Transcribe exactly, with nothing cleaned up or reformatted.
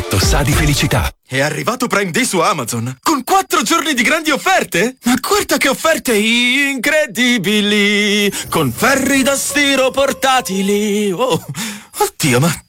fatto sa di felicità. È arrivato Prime Day su Amazon, con quattro giorni di grandi offerte? Ma guarda che offerte incredibili! Con ferri da stiro portatili! Oh, oddio, ma